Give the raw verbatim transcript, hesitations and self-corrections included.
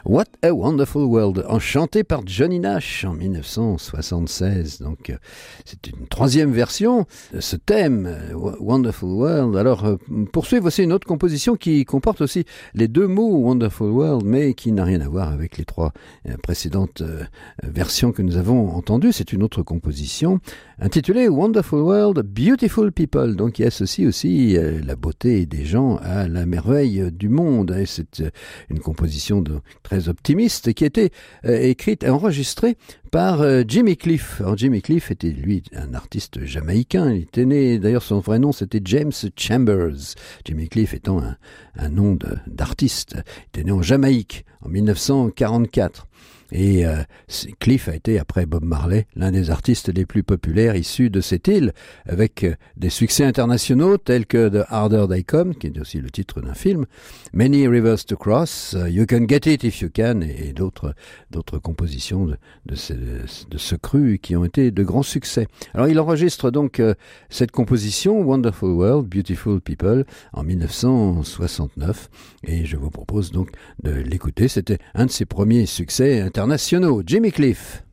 What a Wonderful World, chanté par Johnny Nash en dix-neuf cent soixante-seize. Donc, euh, c'est une troisième version de ce thème, euh, Wonderful World. Alors, euh, poursuivre, voici une autre composition qui comporte aussi les deux mots Wonderful World, mais qui n'a rien à voir avec les trois euh, précédentes euh, versions que nous avons entendues. C'est une autre composition intitulée Wonderful World, Beautiful People. Donc, il associe aussi euh, la beauté des gens à la merveille du monde. Et c'est euh, une composition de, très optimiste qui a été euh, écrite et enregistrée par euh, Jimmy Cliff. Alors, Jimmy Cliff était, lui, un artiste jamaïcain. Il était né, d'ailleurs, son vrai nom, c'était James Chambers. Jimmy Cliff étant un, un nom de, d'artiste. Il était né en Jamaïque en dix-neuf cent quarante-quatre. Et euh, Cliff a été, après Bob Marley, l'un des artistes les plus populaires issus de cette île, avec euh, des succès internationaux tels que The Harder They Come, qui est aussi le titre d'un film, Many Rivers to Cross, uh, You Can Get It If You Can, et, et d'autres, d'autres compositions de, de, ce, de ce cru qui ont été de grands succès. Alors il enregistre donc euh, cette composition, Wonderful World, Beautiful People, en dix-neuf cent soixante-neuf, et je vous propose donc de l'écouter. C'était un de ses premiers succès internationaux. Jimmy Cliff.